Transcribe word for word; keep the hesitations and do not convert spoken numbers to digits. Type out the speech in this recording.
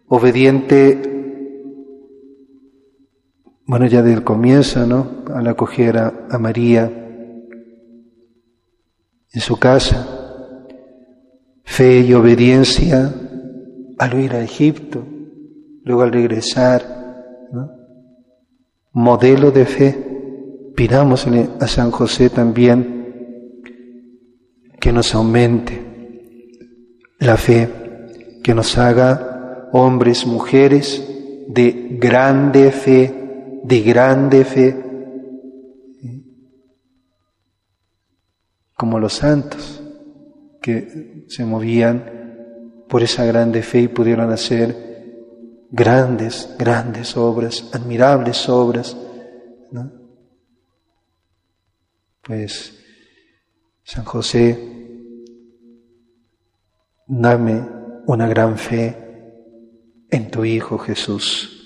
obediente, bueno, ya desde el comienzo, ¿no?, al acoger a, a María en su casa, fe y obediencia al huir a Egipto, luego al regresar, ¿no?, modelo de fe. Pidámosle a San José también que nos aumente la fe, que nos haga hombres, mujeres de grande fe, de grande fe, como los santos que se movían por esa grande fe y pudieron hacer grandes, grandes obras, admirables obras, ¿no? Pues, San José, dame una gran fe en tu Hijo Jesús.